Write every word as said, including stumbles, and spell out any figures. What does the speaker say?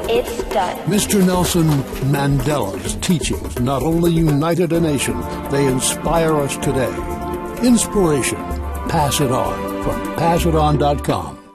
It's done. Mister Nelson Mandela's teachings not only united a nation, they inspire us today. Inspiration. Pass it on from pass it on dot com.